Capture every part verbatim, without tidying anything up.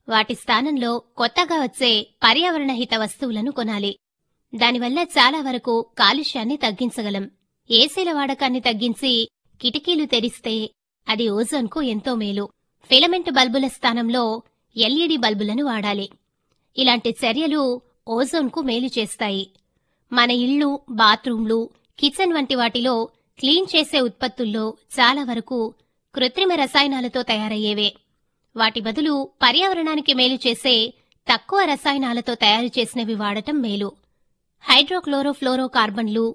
వాటి స్థానంలో కొత్తగా వచ్చే పర్యావరణ హిత వస్తువులను కొనాలి. దానివల్ల చాలా వరకు కాలుష్యాన్ని తగ్గించగలం. ఏసీల వాడకాన్ని తగ్గించి కిటికీలు తెరిస్తే అది ఓజోన్కు ఎంతో మేలు. ఫిలమెంట్ బల్బుల స్థానంలో ఎల్ఈడీ బల్బులను వాడాలి. ఇలాంటి చర్యలు ఓజోన్కు మేలు చేస్తాయి. మన ఇళ్లు, బాత్రూంలు, కిచెన్ వంటి వాటిలో క్లీన్ చేసే ఉత్పత్తుల్లో చాలా వరకు కృత్రిమ రసాయనాలతో తయారయ్యేవే. వాటి బదులు పర్యావరణానికి మేలు చేసే తక్కువ రసాయనాలతో తయారు చేసినవి వాడటం మేలు. హైడ్రోక్లోరోఫ్లోరోకార్బన్లు,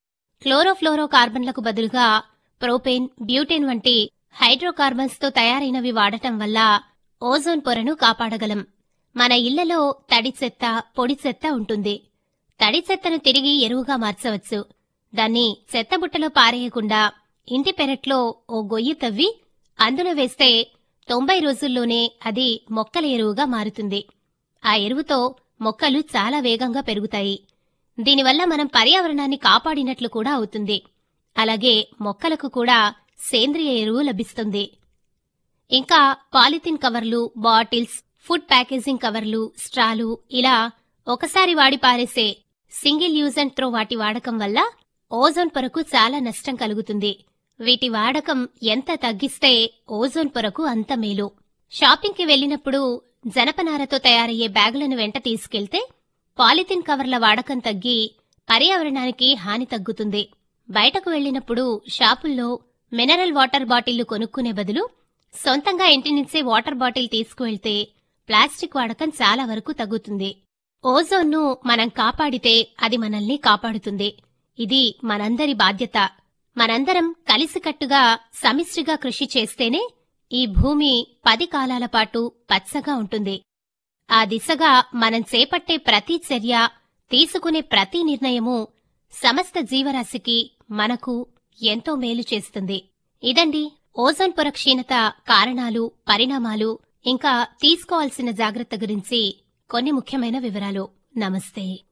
క్లోరోఫ్లోరోకార్బన్లకు బదులుగా ప్రోపేన్, బ్యూటేన్ వంటి హైడ్రోకార్బన్స్తో తయారైనవి వాడటం వల్ల ఓజోన్ పొరను కాపాడగలం. మన ఇళ్లలో తడి చెత్త, పొడి చెత్త ఉంటుంది. తడి చెత్తను తిరిగి ఎరువుగా మార్చవచ్చు. దాన్ని చెత్తబుట్టలో పారేయకుండా ఇంటి పెరట్లో ఓ గొయ్యి తవ్వి అందులో వేస్తే తొంభై రోజుల్లోనే అది మొక్కల ఎరువుగా మారుతుంది. ఆ ఎరువుతో మొక్కలు చాలా వేగంగా పెరుగుతాయి. దీనివల్ల మనం పర్యావరణాన్ని కాపాడినట్లు కూడా అవుతుంది. అలాగే మొక్కలకు కూడా సేంద్రియ ఎరువు లభిస్తుంది. ఇంకా పాలిథిన్ కవర్లు, బాటిల్స్, ఫుడ్ ప్యాకేజింగ్ కవర్లు, స్ట్రాలు ఇలా ఒకసారి వాడి పారేసే సింగిల్ యూజ్ అండ్ త్రో వాటి వాడకం వల్ల ఓజోన్ పొరకు చాలా నష్టం కలుగుతుంది. వీటి వాడకం ఎంత తగ్గిస్తే ఓజోన్ పొరకు అంత మేలు. షాపింగ్కి వెళ్లినప్పుడు జనపనారతో తయారయ్యే బ్యాగులను వెంట తీసుకెళ్తే పాలిథిన్ కవర్ల వాడకం తగ్గి పర్యావరణానికి హాని తగ్గుతుంది. బయటకు వెళ్లినప్పుడు షాపుల్లో మినరల్ వాటర్ బాటిళ్లు కొనుక్కునే బదులు సొంతంగా ఇంటి నుంచే వాటర్ బాటిల్ తీసుకువెళ్తే ప్లాస్టిక్ వాడకం చాలా వరకు తగ్గుతుంది. ఓజోన్ను మనం కాపాడితే అది మనల్ని కాపాడుతుంది. ఇది మనందరి బాధ్యత. మనందరం కలిసికట్టుగా సమిష్టిగా కృషి చేస్తేనే ఈ భూమి పది కాలాల పాటు పచ్చగా ఉంటుంది. ఆ దిశగా మనం చేపట్టే ప్రతి చర్య, తీసుకునే ప్రతి నిర్ణయమూ సమస్త జీవరాశికి, మనకు ఎంతో మేలు చేస్తుంది. ఇదండి ఓజోన్ పొర క్షీణత కారణాలు, పరిణామాలు, ఇంకా తీసుకోవాల్సిన జాగ్రత్త గురించి కొన్ని ముఖ్యమైన వివరాలు. నమస్తే.